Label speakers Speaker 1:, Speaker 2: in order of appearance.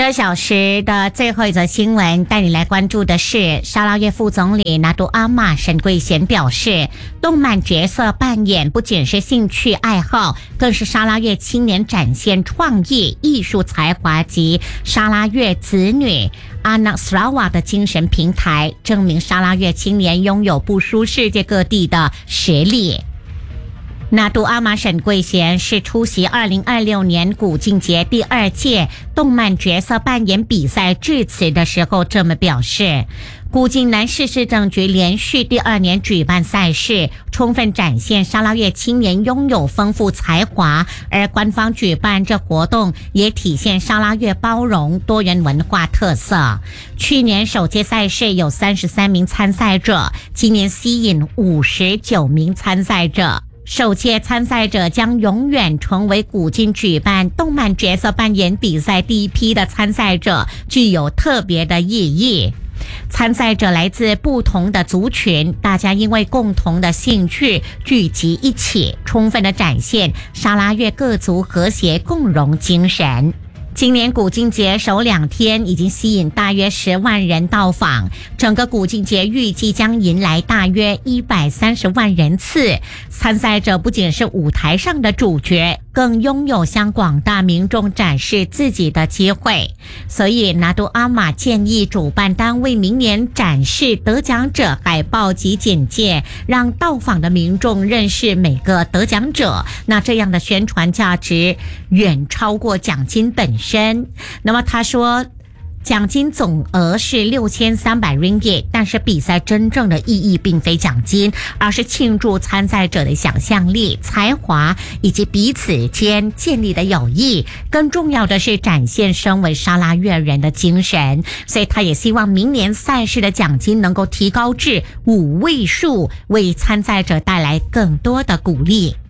Speaker 1: 这小时的最后一则新闻，带你来关注的是沙拉越副总理拿督阿玛沈桂贤表示，动漫角色扮演不仅是兴趣爱好，更是沙拉越青年展现创意、艺术才华及沙拉越子女阿纳斯拉瓦的精神平台，证明沙拉越青年拥有不输世界各地的实力。拿督阿玛沈桂贤是出席2026年古晋节第2届动漫角色扮演比赛致辞的时候这么表示，古晋南市市政局连续第2年举办赛事，充分展现沙拉越青年拥有丰富才华，而官方举办这活动也体现沙拉越包容多元文化特色。去年首届赛事有33名参赛者，今年吸引59名参赛者。首届参赛者将永远成为古晋举办动漫角色扮演比赛第一批的参赛者，具有特别的意义。参赛者来自不同的族群，大家因为共同的兴趣聚集一起，充分的展现沙拉越各族和谐共荣精神。今年古晋节首2天已经吸引大约10万人到访，整个古晋节预计将迎来大约130万人次。参赛者不仅是舞台上的主角，更拥有向广大民众展示自己的机会。所以拿督阿玛建议主办单位明年展示得奖者海报及简介，让到访的民众认识每个得奖者，那这样的宣传价值远超过奖金本身。那么他说，奖金总额是6300 ringgit， 但是比赛真正的意义并非奖金，而是庆祝参赛者的想象力、才华以及彼此间建立的友谊。更重要的是展现身为沙拉越人的精神，所以他也希望明年赛事的奖金能够提高至5位数，为参赛者带来更多的鼓励。